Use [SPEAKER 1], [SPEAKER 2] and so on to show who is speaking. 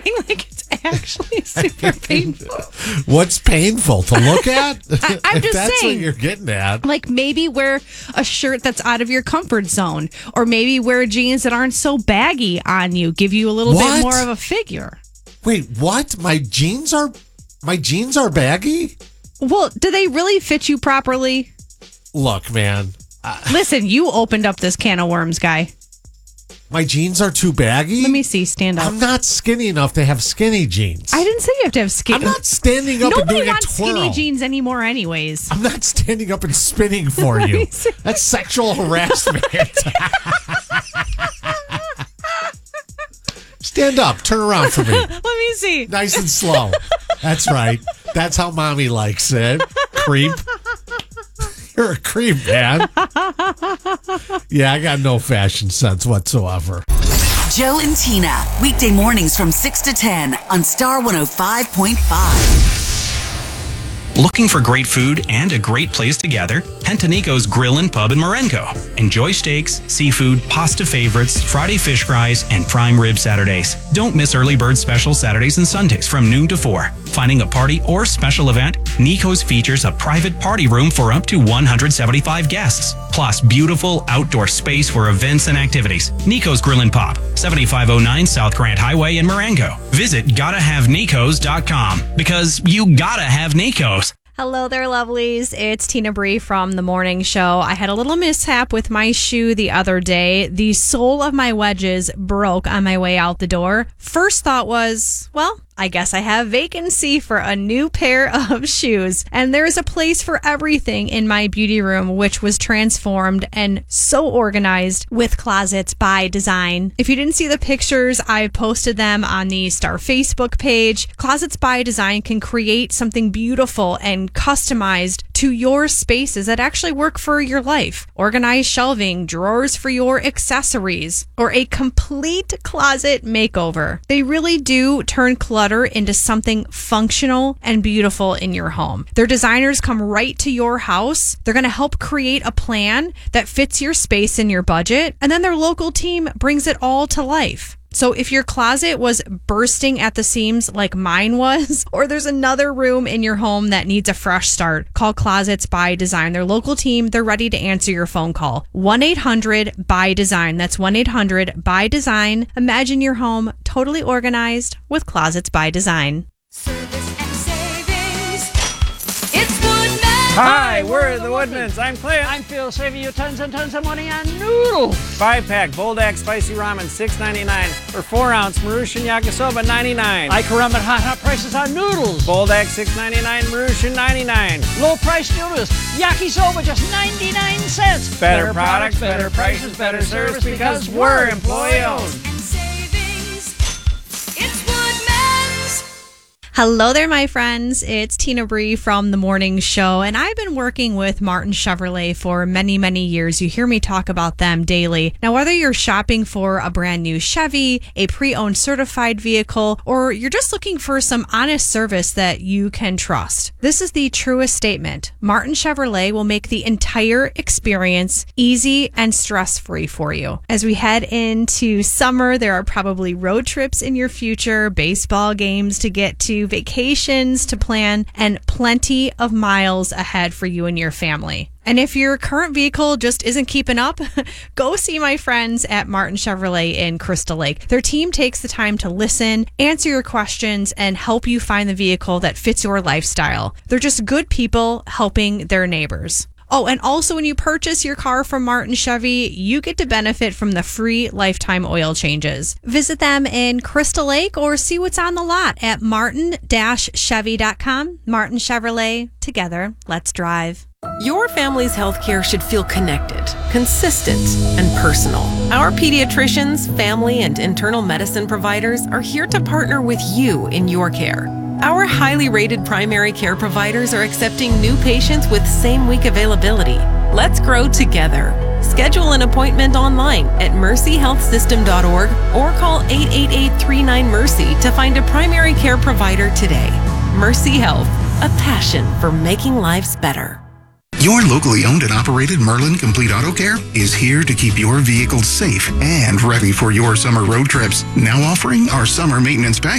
[SPEAKER 1] laughing like it's actually super painful.
[SPEAKER 2] What's painful to look at?
[SPEAKER 1] I'm
[SPEAKER 2] If
[SPEAKER 1] just
[SPEAKER 2] that's
[SPEAKER 1] saying.
[SPEAKER 2] what you're getting at.
[SPEAKER 1] Like maybe wear a shirt that's out of your comfort zone, or maybe wear jeans that aren't so baggy on you, give you a little
[SPEAKER 2] What?
[SPEAKER 1] bit more of a figure.
[SPEAKER 2] Wait, what? My jeans are baggy?
[SPEAKER 1] Well, do they really fit you properly?
[SPEAKER 2] Look, man,
[SPEAKER 1] Listen, you opened up this can of worms, guy.
[SPEAKER 2] my jeans are too baggy?
[SPEAKER 1] Let me see. Stand up.
[SPEAKER 2] I'm not skinny enough to have skinny jeans.
[SPEAKER 1] I didn't say you have to have skinny.
[SPEAKER 2] I'm not standing up and
[SPEAKER 1] Nobody
[SPEAKER 2] doing a
[SPEAKER 1] wants
[SPEAKER 2] twirl.
[SPEAKER 1] skinny jeans anymore anyways.
[SPEAKER 2] I'm not standing up and spinning for you. That's sexual harassment. Stand up. Turn around for me.
[SPEAKER 1] Let me see.
[SPEAKER 2] Nice and slow. That's right. That's how mommy likes it. Creep. You're a creep, man. Yeah, I got no fashion sense whatsoever.
[SPEAKER 3] Joe and Tina, weekday mornings from 6 to 10 on Star 105.5.
[SPEAKER 4] Looking for great food and a great place to gather? Head to Nico's Grill and Pub in Marengo. Enjoy steaks, seafood, pasta favorites, Friday fish fries, and prime rib Saturdays. Don't miss early bird special Saturdays and Sundays from noon to 4. Finding a party or special event? Nico's features a private party room for up to 175 guests. Plus beautiful outdoor space for events and activities. Nico's Grill and Pub, 7509 South Grant Highway in Marengo. Visit GottaHaveNicos.com because you gotta have Nico's.
[SPEAKER 1] Hello there, lovelies. It's Tina Bree from The Morning Show. I had a little mishap with my shoe the other day. The sole of my wedges broke on my way out the door. First thought was, well, I guess I have vacancy for a new pair of shoes. And there's a place for everything in my beauty room, which was transformed and so organized with Closets by Design. If you didn't see the pictures, I posted them on the Star Facebook page. Closets by Design can create something beautiful and customized to your spaces that actually work for your life. Organized shelving, drawers for your accessories, or a complete closet makeover. They really do turn clutter into something functional and beautiful in your home. Their designers come right to your house. They're going to help create a plan that fits your space and your budget. And then their local team brings it all to life. So if your closet was bursting at the seams like mine was, or there's another room in your home that needs a fresh start, call Closets by Design. Their local team, they're ready to answer your phone call. 1-800-BY-DESIGN. That's 1-800-BY-DESIGN. Imagine your home totally organized with Closets by Design.
[SPEAKER 5] Service and savings. It's Woodman.
[SPEAKER 6] Hi, we're the Woodmans. I'm Clint.
[SPEAKER 7] I'm Phil, saving you tons and tons of money on noodles.
[SPEAKER 6] 5-pack Boldak Spicy Ramen, $6.99. Or 4-ounce Marussian Yakisoba, $99.
[SPEAKER 7] I can run at hot prices on noodles.
[SPEAKER 6] Boldak, $6.99. Marussian, $99.
[SPEAKER 7] Low price noodles. Yakisoba, just 99 cents.
[SPEAKER 6] Better products, better prices, better service because we're employee owned.
[SPEAKER 5] And savings. It's Woodman's.
[SPEAKER 1] Hello there, my friends. It's Tina Bree from The Morning Show, and I've been working with Martin Chevrolet for many, many years. You hear me talk about them daily. Now, whether you're shopping for a brand new Chevy, a pre-owned certified vehicle, or you're just looking for some honest service that you can trust, this is the truest statement. Martin Chevrolet will make the entire experience easy and stress-free for you. As we head into summer, there are probably road trips in your future, baseball games to get to, vacations to plan, and plenty of miles ahead for you and your family. And if your current vehicle just isn't keeping up, go see my friends at Martin Chevrolet in Crystal Lake. Their team takes the time to listen, answer your questions, and help you find the vehicle that fits your lifestyle. They're just good people helping their neighbors. Oh, and also when you purchase your car from Martin Chevy, you get to benefit from the free lifetime oil changes. Visit them in Crystal Lake or see what's on the lot at martin-chevy.com. Martin Chevrolet, together, let's drive.
[SPEAKER 8] Your family's healthcare should feel connected, consistent, and personal. Our pediatricians, family, and internal medicine providers are here to partner with you in your care. Our highly rated primary care providers are accepting new patients with same-week availability. Let's grow together. Schedule an appointment online at mercyhealthsystem.org or call 888-39-MERCY to find a primary care provider today. Mercy Health, a passion for making lives better.
[SPEAKER 9] Your locally owned and operated Merlin Complete Auto Care is here to keep your vehicles safe and ready for your summer road trips. Now offering our summer maintenance package.